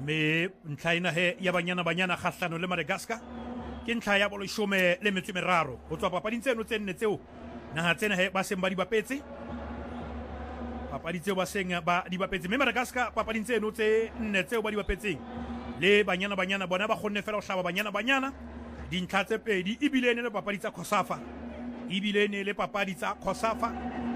me ntlha ena he ya banyana kgahlano le Madagascar ke ntlha ya bolo 13 ho tswa papading tseno tse nne tseo naha tsena he ba seng ba di bapetse papadi tseo ba seng ba di bapetse me Madagascar papading tseno tse nne tseo ba di bapetseng le banyana bona ba kgonne fela ho hlaba banyana dintlha tse pedi ebile ne le papadi tsa COSAFA